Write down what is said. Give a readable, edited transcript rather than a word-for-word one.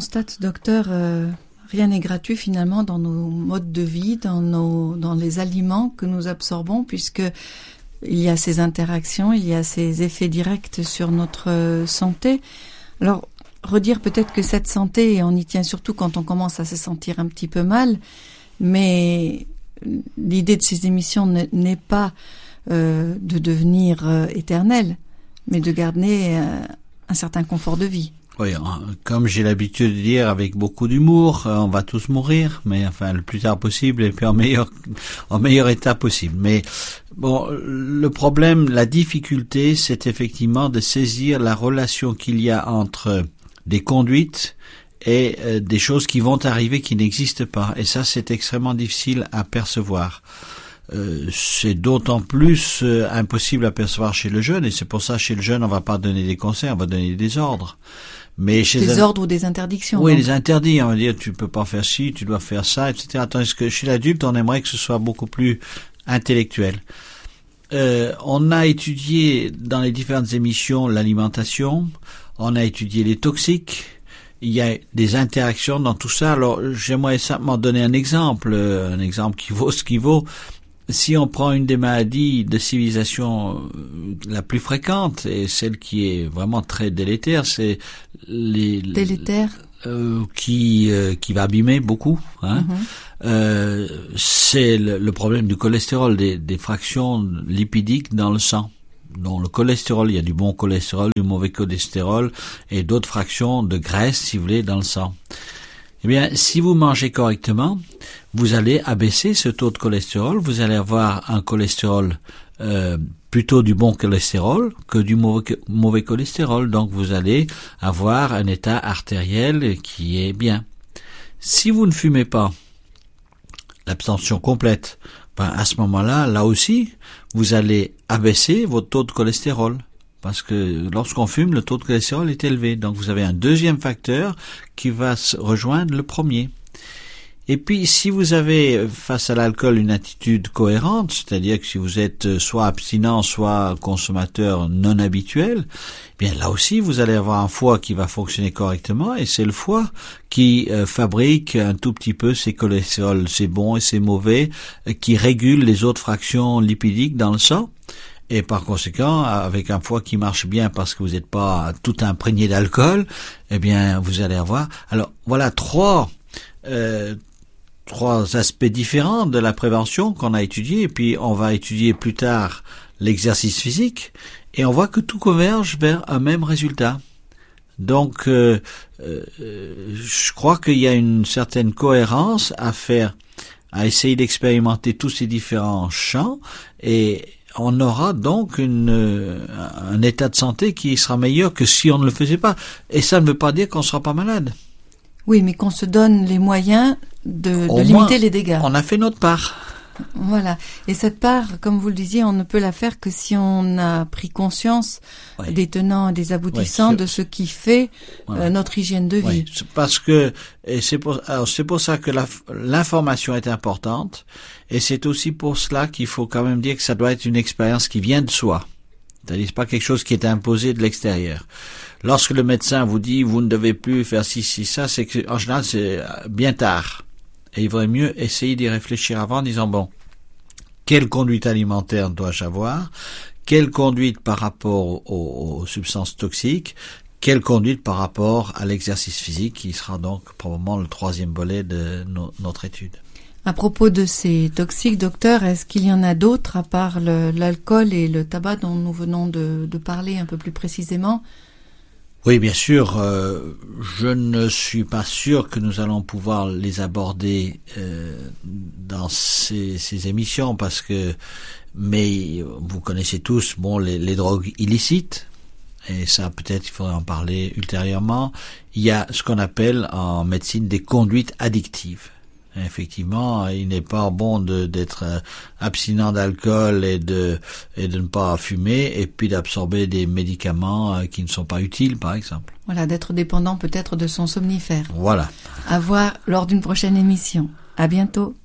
constate, docteur, rien n'est gratuit finalement dans nos modes de vie, dans les aliments que nous absorbons, puisque il y a ces interactions, il y a ces effets directs sur notre santé. Alors, redire peut-être que cette santé, on y tient surtout quand on commence à se sentir un petit peu mal, mais l'idée de ces émissions n'est pas de devenir éternelle, mais de garder un certain confort de vie. Oui, comme j'ai l'habitude de dire avec beaucoup d'humour, on va tous mourir, mais enfin le plus tard possible et puis en meilleur état possible. Mais bon, le problème, la difficulté, c'est effectivement de saisir la relation qu'il y a entre des conduites et des choses qui vont arriver qui n'existent pas. Et ça, c'est extrêmement difficile à percevoir. C'est d'autant plus impossible à percevoir chez le jeune, et c'est pour ça chez le jeune on va pas donner des conseils, on va donner des ordres. Mais chez des ordres ou des interdictions. Oui, donc. des interdits, on va dire tu peux pas faire ci, tu dois faire ça, etc. Tandis que chez l'adulte on aimerait que ce soit beaucoup plus intellectuel. On a étudié dans les différentes émissions l'alimentation, on a étudié les toxiques. Il y a des interactions dans tout ça. Alors, j'aimerais simplement donner un exemple qui vaut ce qui vaut. Si on prend une des maladies de civilisation la plus fréquente et celle qui est vraiment très délétère, c'est délétère qui va abîmer beaucoup. Hein. C'est le problème du cholestérol, des fractions lipidiques dans le sang. Dans le cholestérol, il y a du bon cholestérol, du mauvais cholestérol et d'autres fractions de graisse, si vous voulez, dans le sang. Eh bien, si vous mangez correctement, vous allez abaisser ce taux de cholestérol, vous allez avoir un cholestérol plutôt du bon cholestérol que du mauvais cholestérol, donc vous allez avoir un état artériel qui est bien. Si vous ne fumez pas, l'abstention complète, à ce moment-là, là aussi, vous allez abaisser votre taux de cholestérol. Parce que lorsqu'on fume, le taux de cholestérol est élevé. Donc vous avez un deuxième facteur qui va se rejoindre le premier. Et puis, si vous avez face à l'alcool une attitude cohérente, c'est-à-dire que si vous êtes soit abstinent, soit consommateur non habituel, eh bien là aussi, vous allez avoir un foie qui va fonctionner correctement, et c'est le foie qui fabrique un tout petit peu ces cholestérols, ces bons et ces mauvais, qui régule les autres fractions lipidiques dans le sang. Et par conséquent, avec un foie qui marche bien parce que vous n'êtes pas tout imprégné d'alcool, eh bien, vous allez avoir... Alors, voilà trois aspects différents de la prévention qu'on a étudiés, et puis on va étudier plus tard l'exercice physique, et on voit que tout converge vers un même résultat. Donc, je crois qu'il y a une certaine cohérence à essayer d'expérimenter tous ces différents champs, et on aura donc un état de santé qui sera meilleur que si on ne le faisait pas. Et ça ne veut pas dire qu'on ne sera pas malade. Oui, mais qu'on se donne les moyens de limiter les dégâts. On a fait notre part. Voilà. Et cette part, comme vous le disiez, on ne peut la faire que si on a pris conscience des tenants et des aboutissants de ce qui fait notre hygiène de vie. Oui, parce que c'est pour ça que l'information est importante, et c'est aussi pour cela qu'il faut quand même dire que ça doit être une expérience qui vient de soi. C'est-à-dire c'est pas quelque chose qui est imposé de l'extérieur. Lorsque le médecin vous dit vous ne devez plus faire ci, ça, c'est que en général c'est bien tard. Et il vaudrait mieux essayer d'y réfléchir avant en disant bon, quelle conduite alimentaire dois-je avoir? Quelle conduite par rapport aux substances toxiques? Quelle conduite par rapport à l'exercice physique, qui sera donc probablement le troisième volet de notre étude. À propos de ces toxiques, docteur, est-ce qu'il y en a d'autres à part l'alcool et le tabac dont nous venons de parler un peu plus précisément? Oui, bien sûr. Je ne suis pas sûr que nous allons pouvoir les aborder dans ces émissions mais vous connaissez tous les drogues illicites, et ça peut-être il faudrait en parler ultérieurement. Il y a ce qu'on appelle en médecine des conduites addictives. Effectivement, il n'est pas bon d'être abstinent d'alcool et de ne pas fumer, et puis d'absorber des médicaments qui ne sont pas utiles, par exemple. Voilà, d'être dépendant peut-être de son somnifère. Voilà. À voir lors d'une prochaine émission. À bientôt.